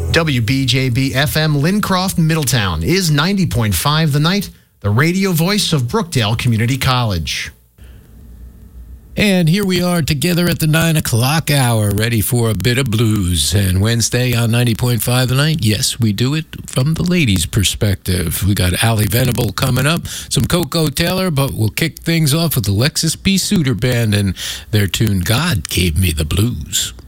WBJB FM Lincroft, Middletown is 90.5 The Night, the radio voice of Brookdale Community College. And here we are together at the 9 o'clock hour, ready for a bit of blues. And Wednesday on 90.5 The Night, yes, we do it from the ladies' perspective. We got Allie Venable coming up, some Coco Taylor, but we'll kick things off with the Lexus P. Suter Band and their tune, God Gave Me the Blues.